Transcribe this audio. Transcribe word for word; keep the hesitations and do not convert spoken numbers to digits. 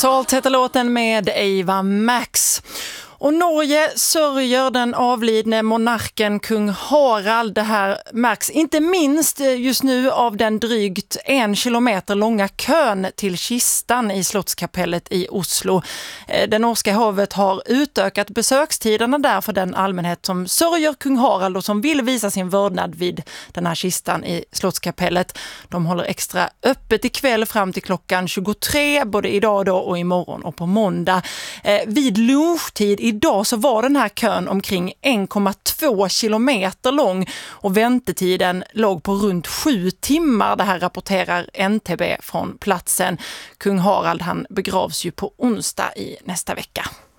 Salt heter låten med Ava Max. Och Norge sörjer den avlidne monarken kung Harald. Det här märks inte minst just nu av den drygt en kilometer långa kön till kistan i Slottskapellet i Oslo. Det norska hovet har utökat besökstiderna där för den allmänhet som sörjer kung Harald och som vill visa sin vördnad vid den här kistan i Slottskapellet. De håller extra öppet ikväll fram till klockan tjugotre, både idag då och imorgon och på måndag. Eh, vid lunchtid idag så var den här kön omkring en komma två kilometer lång och väntetiden låg på runt sju timmar. Det här rapporterar N T B från platsen. Kung Harald han begravs ju på onsdag i nästa vecka.